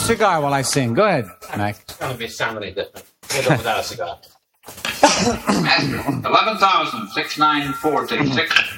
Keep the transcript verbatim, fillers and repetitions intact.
cigar while I sing. Go ahead, Mac. It's going to be something different. We'll go without a cigar. eleven thousand six nine four six.